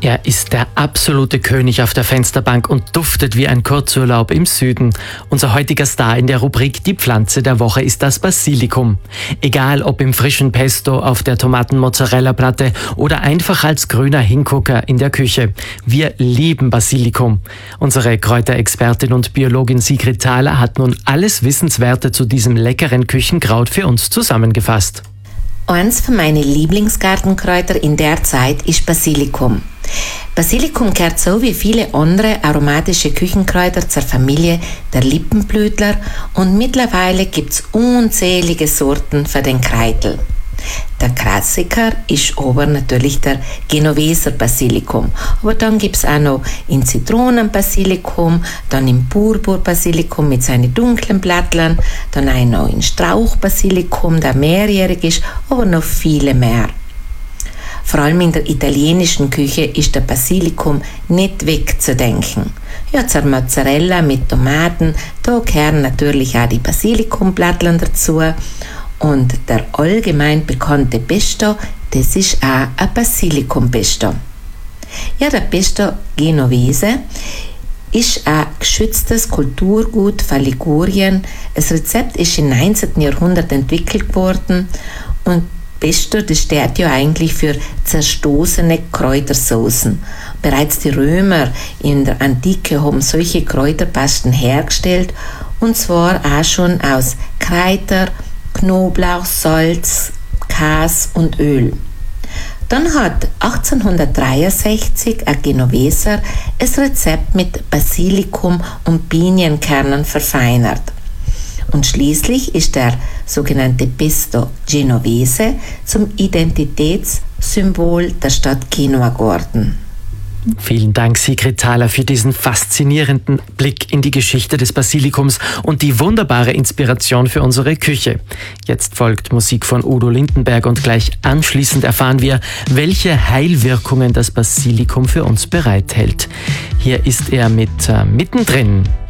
Er ist der absolute König auf der Fensterbank und duftet wie ein Kurzurlaub im Süden. Unser heutiger Star in der Rubrik Die Pflanze der Woche ist das Basilikum. Egal ob im frischen Pesto, auf der Tomaten-Mozzarella-Platte oder einfach als grüner Hingucker in der Küche. Wir lieben Basilikum. Unsere Kräuterexpertin und Biologin Sigrid Thaler hat nun alles Wissenswerte zu diesem leckeren Küchenkraut für uns zusammengefasst. Eins von meinen Lieblingsgartenkräuter in der Zeit ist Basilikum. Basilikum gehört so wie viele andere aromatische Küchenkräuter zur Familie der Lippenblütler und mittlerweile gibt's unzählige Sorten für den Kreitel. Der Klassiker ist aber natürlich der Genoveser Basilikum. Aber dann gibt's auch noch in Zitronenbasilikum, dann im Purpurbasilikum mit seinen dunklen Blättern, dann auch noch in Strauchbasilikum, der mehrjährig ist, aber noch viele mehr. Vor allem in der italienischen Küche ist der Basilikum nicht wegzudenken. Ja, zur Mozzarella mit Tomaten, da gehören natürlich auch die Basilikumblättler dazu. Und der allgemein bekannte Pesto, das ist auch ein Basilikumpesto. Ja, der Pesto Genovese ist ein geschütztes Kulturgut von Ligurien. Das Rezept ist im 19. Jahrhundert entwickelt worden und Pesto, das steht ja eigentlich für zerstoßene Kräutersoßen. Bereits die Römer in der Antike haben solche Kräuterpasten hergestellt und zwar auch schon aus Kräuter, Knoblauch, Salz, Käse und Öl. Dann hat 1863 ein Genoveser das Rezept mit Basilikum und Pinienkernen verfeinert. Und schließlich ist der sogenannte Pesto Genovese zum Identitätssymbol der Stadt Genua geworden. Vielen Dank, Sigrid Thaler, für diesen faszinierenden Blick in die Geschichte des Basilikums und die wunderbare Inspiration für unsere Küche. Jetzt folgt Musik von Udo Lindenberg und gleich anschließend erfahren wir, welche Heilwirkungen das Basilikum für uns bereithält. Hier ist er mit Mittendrin.